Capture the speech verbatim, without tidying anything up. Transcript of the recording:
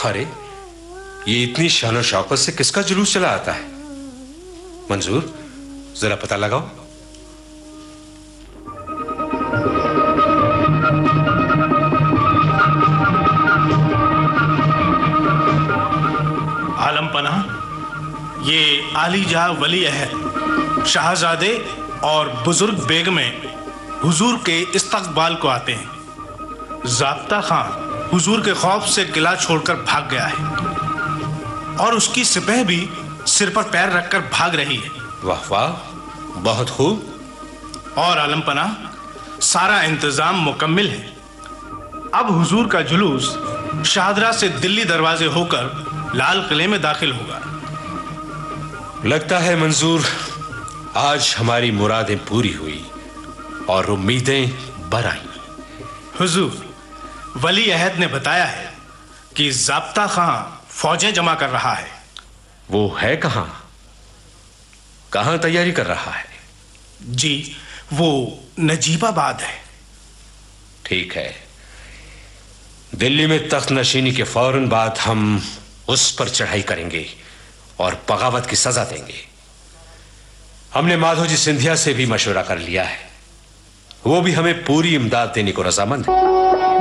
अरे, ये इतनी शान और शौकत से किसका जुलूस चला आता है? मंजूर, जरा पता लगाओ। आलम पनाह, ये आलीजा वली अहद शाहजादे और बुजुर्ग बेगमें हुजूर के इस्तकबाल को आते हैं। ज़ाब्ता खां हुजूर के खौफ से किला छोड़कर भाग गया है और उसकी सिपह भी सिर पर पैर रखकर भाग रही है। वाह वाह, बहुत खूब। और आलम पनाह, सारा इंतजाम मुकम्मिल है। अब हुजूर का जुलूस शाहदरा से दिल्ली दरवाजे होकर लाल किले में दाखिल होगा। लगता है मंजूर, आज हमारी मुरादें पूरी हुई और उम्मीदें बर आई। हुजूर, वली अहद ने बताया है कि ज़ाब्ता खां फौजें जमा कर रहा है। वो है कहां? कहां तैयारी कर रहा है? जी, वो नजीबाबाद है। ठीक है, दिल्ली में तख्त नशीनी के फौरन बाद हम उस पर चढ़ाई करेंगे और बगावत की सजा देंगे। हमने माधोजी सिंधिया से भी मशवरा कर लिया है, वो भी हमें पूरी इमदाद देने को रजामंद है।